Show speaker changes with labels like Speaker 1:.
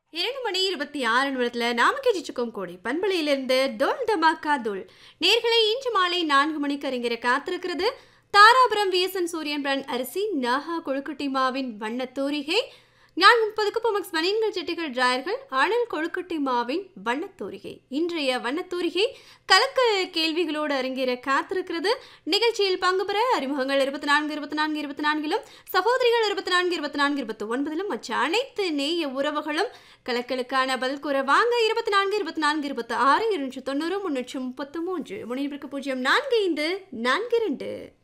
Speaker 1: 2 மணி 26 நிமிடத்துல நாம கேட்டுருக்கோம் கோடி பண்பலையிலிருந்து தோல் தமாக்கா தூள் நேர்களை இன்று மாலை 4 மணிக்கு அறிஞர காத்திருக்கிறது தாராபுரம் விஎஸ்என் சூரியன் பிராண்ட் அரிசி நாகா கொழுக்கட்டை மாவின் வண்ண தூரிகை நான் 30க்கு பொமக்ஸ் மணியன்கள் செட்டிகள் டிராயர்கள் அனல் கொழுக்கட்டை மாவின் வண்ணத்தூரிகை இன்றைய வண்ணத்தூரிகை கலக்க கேள்விகளோடு அரங்கேற காத்திருக்கிறது நிகழ்ச்சியில் பங்கு பெற அறிமுகங்கள் 24 சகோதரிகள் 24 29 மற்ற அனைத்து நேய உறவுகளும் கலக்கலுக்கான பதில் கூற வாங்க 24 26 290 333 முனைவிற்கு 04542